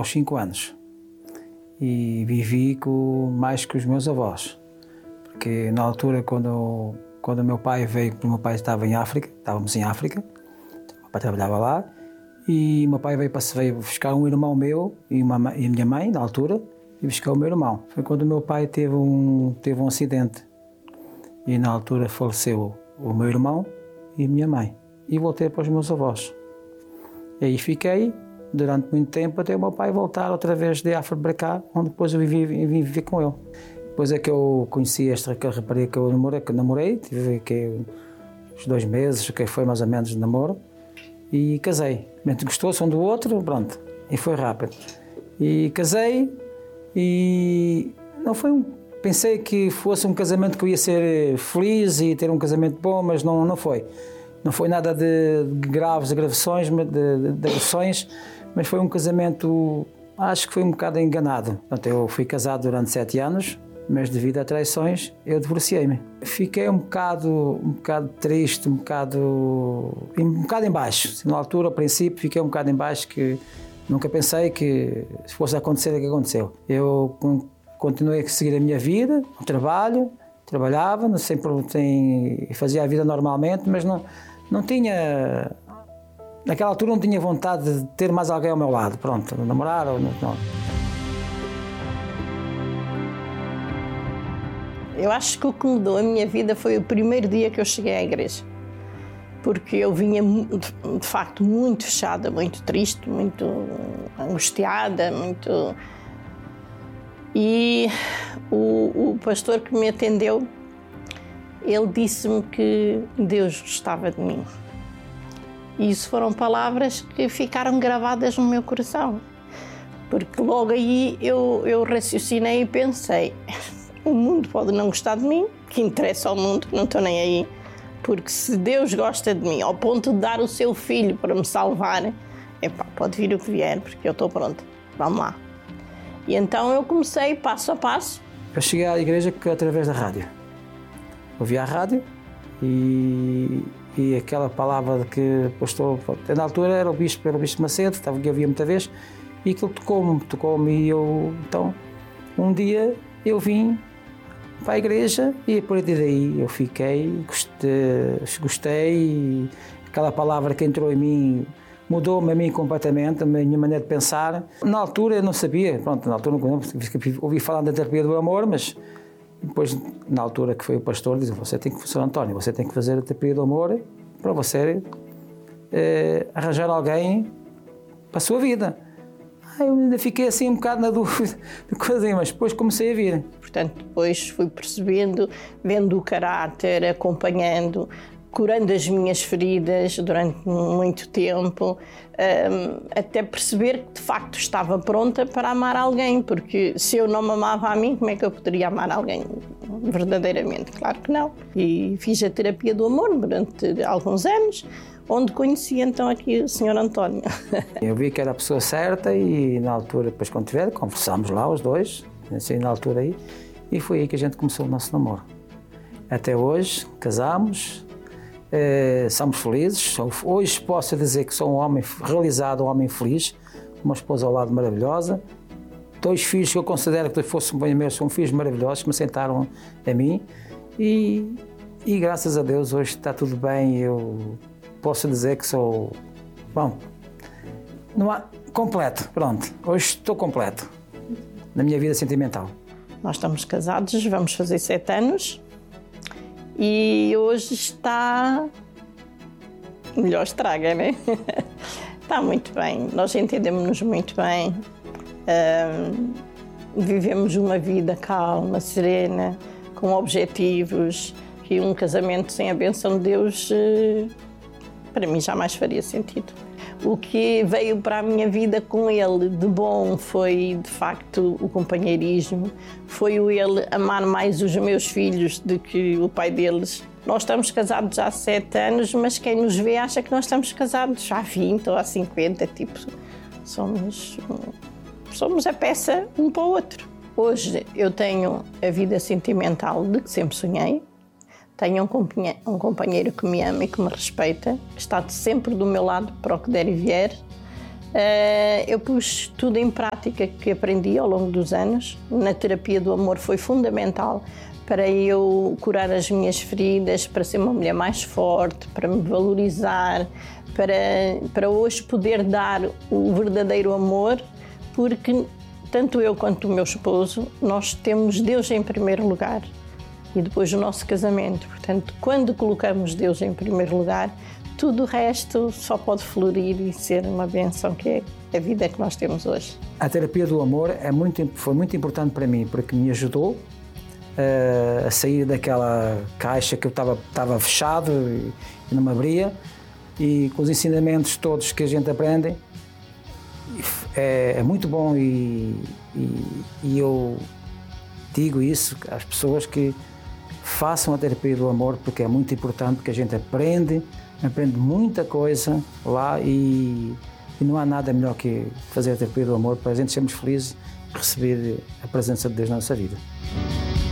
aos 5 anos. E vivi mais que os meus avós. Porque na altura, quando o meu pai veio, porque o meu pai estava em África, estávamos em África, o meu pai trabalhava lá, e o meu pai veio buscar um irmão meu e a minha mãe, na altura, e buscar o meu irmão. Foi quando o meu pai teve um acidente. E na altura faleceu o meu irmão e a minha mãe. E voltei para os meus avós. E aí fiquei durante muito tempo até o meu pai voltar outra vez de África para cá, onde depois eu vim viver com ele. Depois é que eu conheci esta rapariga que eu namorei, tive aqui uns 2 meses, que foi mais ou menos de namoro, e casei. A gente gostou-se um do outro, pronto, e foi rápido. E casei e não foi pensei que fosse um casamento que eu ia ser feliz e ter um casamento bom, mas não foi. Não foi nada de graves agressões, mas foi um casamento, acho que foi um bocado enganado. Portanto, eu fui casado durante 7 anos, mas devido a traições, eu divorciei-me. Fiquei um bocado triste, um bocado em baixo. Na altura, ao princípio, fiquei um bocado em baixo, que nunca pensei que fosse acontecer o que aconteceu. Eu continuei a seguir a minha vida, o trabalho, trabalhava, fazia a vida normalmente, mas não tinha... Naquela altura não tinha vontade de ter mais alguém ao meu lado, pronto, namorar ou não. Eu acho que o que mudou a minha vida foi o primeiro dia que eu cheguei à igreja. Porque eu vinha, de facto, muito fechada, muito triste, muito angustiada, muito... E o pastor que me atendeu, ele disse-me que Deus gostava de mim. E isso foram palavras que ficaram gravadas no meu coração. Porque logo aí eu raciocinei e pensei, o mundo pode não gostar de mim, que interessa ao mundo, não estou nem aí. Porque se Deus gosta de mim, ao ponto de dar o seu filho para me salvar, pode vir o que vier, porque eu estou pronta, vamos lá. E então eu comecei passo a passo. Eu cheguei à igreja através da rádio. Ouvia a rádio e aquela palavra de que o pastor, na altura era o bispo Macedo, que eu ouvia muita vez, e aquilo tocou-me e eu, então, um dia eu vim para a igreja e a partir daí eu fiquei, gostei e aquela palavra que entrou em mim mudou-me a mim completamente, a minha maneira de pensar. Na altura eu não sabia, na altura ouvi falar da terapia do amor, mas depois, na altura que foi o pastor, disse, você tem que fazer, António, você tem que fazer a terapia do amor para você arranjar alguém para a sua vida. Eu ainda fiquei assim um bocado na dúvida, mas depois comecei a vir. Portanto, depois fui percebendo, vendo o caráter, acompanhando, curando as minhas feridas durante muito tempo, até perceber que de facto estava pronta para amar alguém, porque se eu não me amava a mim, como é que eu poderia amar alguém verdadeiramente? Claro que não. E fiz a terapia do amor durante alguns anos, onde conheci então aqui o Sr. António. Eu vi que era a pessoa certa e na altura, depois quando tiver, conversámos lá os dois, assim, na altura aí, e foi aí que a gente começou o nosso namoro. Até hoje, casámos, somos felizes. Hoje posso dizer que sou um homem realizado, um homem feliz, uma esposa ao lado maravilhosa, 2 filhos que eu considero que fossem bem meus, são filhos maravilhosos que me sentaram a mim e graças a Deus hoje está tudo bem. Eu posso dizer que sou, completo, pronto, hoje estou completo na minha vida sentimental. Nós estamos casados, vamos fazer 7 anos e hoje está melhor estraga, né? Está muito bem, nós entendemos-nos muito bem, vivemos uma vida calma, serena, com objetivos, que um casamento sem a bênção de Deus, para mim, jamais faria sentido. O que veio para a minha vida com ele de bom foi, de facto, o companheirismo, foi o ele amar mais os meus filhos do que o pai deles. Nós estamos casados há 7 anos, mas quem nos vê acha que nós estamos casados há 20 ou há 50, tipo, somos a peça um para o outro. Hoje eu tenho a vida sentimental de que sempre sonhei. Tenho um companheiro que me ama e que me respeita, que está sempre do meu lado para o que der e vier. Eu pus tudo em prática que aprendi ao longo dos anos. Na terapia do amor foi fundamental para eu curar as minhas feridas, para ser uma mulher mais forte, para me valorizar, para hoje poder dar o verdadeiro amor, porque tanto eu quanto o meu esposo, nós temos Deus em primeiro lugar e depois o nosso casamento. Portanto, quando colocamos Deus em primeiro lugar, tudo o resto só pode florir e ser uma bênção, que é a vida que nós temos hoje. A terapia do amor foi muito importante para mim, porque me ajudou a sair daquela caixa que eu estava fechado e não me abria, e com os ensinamentos todos que a gente aprende, é muito bom, e eu digo isso às pessoas, que façam a terapia do amor, porque é muito importante, porque a gente aprende muita coisa lá, e não há nada melhor que fazer a terapia do amor para a gente sermos felizes e receber a presença de Deus na nossa vida.